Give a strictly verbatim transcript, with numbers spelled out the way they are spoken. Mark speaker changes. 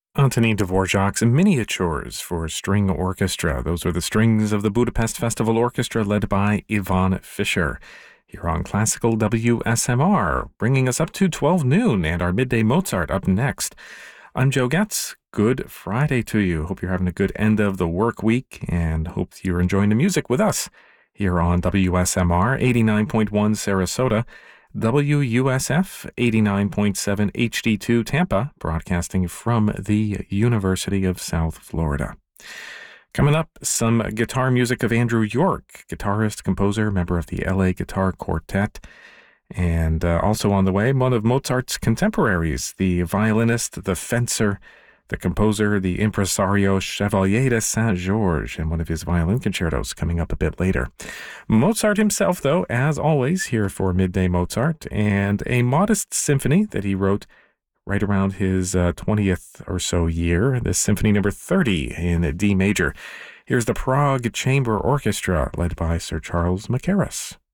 Speaker 1: Antonin Dvorak's Miniatures for String Orchestra. Those are the strings of the Budapest Festival Orchestra led by Ivan Fischer. Here on Classical W S M R, bringing us up to twelve noon and our Midday Mozart up next. I'm Joe Getz. Good Friday to you. Hope you're having a good end of the work week and hope you're enjoying the music with us here on W S M R eighty-nine point one Sarasota, W U S F eighty-nine point seven H D two Tampa, broadcasting from the University of South Florida. Coming up, some guitar music of Andrew York, guitarist, composer, member of the L A Guitar Quartet. And uh, also on the way, one of Mozart's contemporaries, the violinist, the fencer, the composer, the impresario Chevalier de Saint-Georges, and one of his violin concertos coming up a bit later. Mozart himself, though, as always, here for Midday Mozart, and a modest symphony that he wrote right around his uh, twentieth or so year, this Symphony Number thirty in D major. Here's the Prague Chamber Orchestra, led by Sir Charles Mackerras.